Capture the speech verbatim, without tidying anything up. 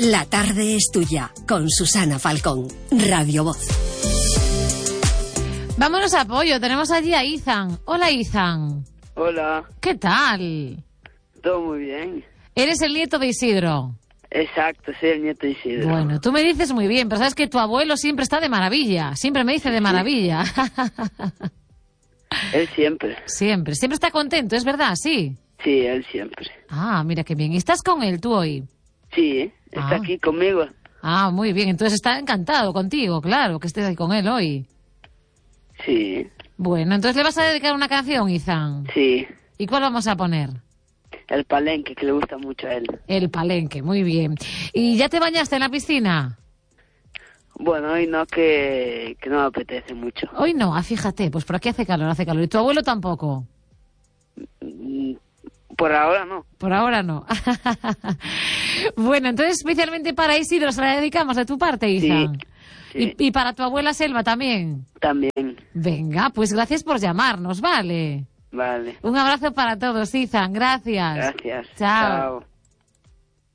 La tarde es tuya, con Susana Falcón, Radio Voz. Vámonos a Pollo, tenemos allí a Izan. Hola, Izan. Hola. ¿Qué tal? Todo muy bien. ¿Eres el nieto de Isidro? Exacto, soy el nieto de Isidro. Bueno, tú me dices muy bien, pero sabes que tu abuelo siempre está de maravilla. Siempre me dice de maravilla. Él siempre. Siempre, siempre está contento, ¿es verdad? Sí. Sí, él siempre. Ah, mira qué bien. ¿Y estás con él tú hoy? Sí, está Ah. aquí conmigo. Ah, muy bien. Entonces está encantado contigo, claro, que estés ahí con él hoy. Sí, Bueno, entonces le vas a dedicar una canción, Izan. sí. ¿Y cuál vamos a poner? El Palenque, que le gusta mucho a él. El Palenque, muy bien. ¿Y ya te bañaste en la piscina? Bueno, hoy no, que, que no me apetece mucho. Hoy no, ah, fíjate, pues por aquí hace calor, hace calor. ¿Y tu abuelo tampoco? Mm, Por ahora no. Por ahora no. Bueno, entonces especialmente para Isidro se la dedicamos de tu parte, Izan. Sí. Y, y para tu abuela Selva también. También. Venga, pues gracias por llamarnos, ¿vale? Vale. Un abrazo para todos, Izan. Gracias. Gracias. Chao. Chao.